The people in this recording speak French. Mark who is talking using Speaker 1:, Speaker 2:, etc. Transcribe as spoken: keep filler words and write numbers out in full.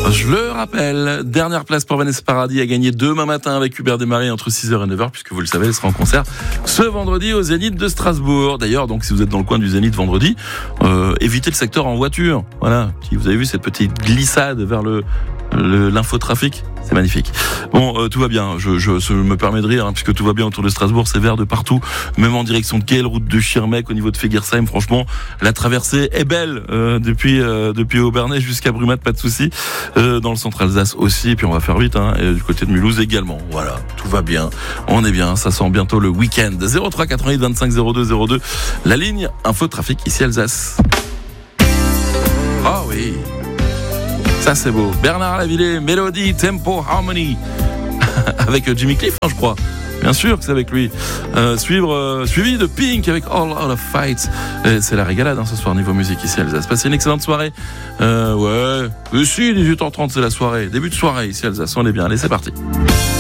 Speaker 1: Je le rappelle, dernière place pour Vanessa Paradis à gagner demain matin avec Hubert Desmarais entre six heures et neuf heures, puisque vous le savez, elle sera en concert ce vendredi au Zénith de Strasbourg. D'ailleurs, donc si vous êtes dans le coin du Zénith vendredi, euh, évitez le secteur en voiture. Voilà, si vous avez vu cette petite glissade vers le, le l'infotrafic, c'est magnifique. Bon, euh, tout va bien. Je, je, je me permets de rire, hein, puisque tout va bien autour de Strasbourg. C'est vert de partout, même en direction de Kiel, route de Schirmeck, au niveau de Fegersheim. Franchement, la traversée est belle euh, depuis euh, depuis Aubernais jusqu'à Brumat, pas de souci. Euh, dans le centre Alsace aussi. Et puis on va faire vite, hein, et du côté de Mulhouse également. Voilà, tout va bien. On est bien. Ça sent bientôt le week-end. zéro trois quatre-vingt-huit vingt-cinq zéro deux zéro deux. La ligne Infotrafic ici Alsace. Ah oui. Ça c'est beau. Bernard Lavillet, Mélodie, Tempo, Harmony. Avec Jimmy Cliff, hein, je crois. Bien sûr que c'est avec lui. Euh, suivre, euh, suivi de Pink avec All Out of Fight. Et c'est la régalade hein, ce soir niveau musique ici à Alsace. Passez une excellente soirée. Euh, ouais. Et si, dix-huit heures trente c'est la soirée. Début de soirée ici à Alsace. On est bien. Allez, c'est parti.